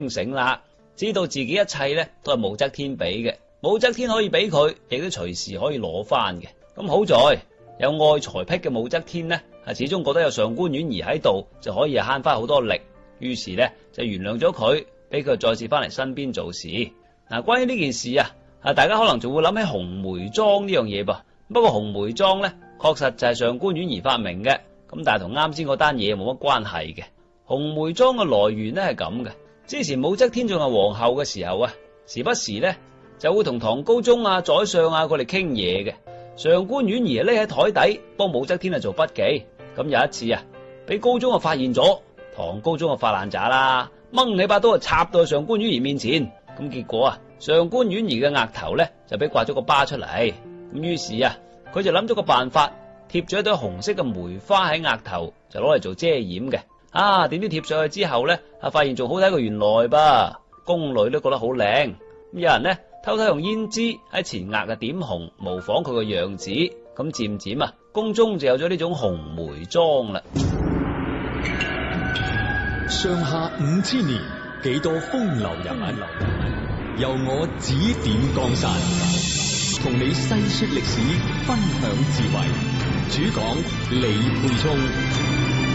醒啦，知道自己一切咧都係武則天俾嘅，武則天可以俾佢，亦都隨時可以攞翻嘅。咁好在有愛才癖嘅武則天呢，始終覺得有上官婉兒喺度就可以慳翻好多力，於是咧就原諒咗佢，俾佢再次翻嚟身邊做事。嗱，關於呢件事大家可能仲會諗起紅梅莊呢樣嘢噃。不過紅梅莊咧確實就係上官婉兒發明嘅，咁但係同啱先嗰單嘢冇乜關係嘅。紅梅莊嘅來源咧係咁嘅，之前武則天仲係皇后嘅時候時不時咧就會同唐高宗宰相佢哋傾嘢嘅。上官婉兒匿喺台底幫武則天做筆記。咁有一次俾高宗發現咗，唐高宗發爛渣啦，掹起把刀插到上官婉兒面前。咁結果上官婉兒嘅額頭咧就俾刮咗個疤出嚟。咁於是佢就諗咗個辦法，貼咗一朵紅色嘅梅花喺額頭，就攞嚟做遮掩嘅。點知貼上去之後咧發現仲好睇過原來噃，宮女都覺得好靚。咁有人咧偷偷用胭脂喺前額點紅，模仿佢個樣子。咁漸漸宮中就有咗呢種紅梅莊啦。 上下5000年，幾多風流人物，由我指點江山，同你細說歷史，分享智慧。主講李沛聰。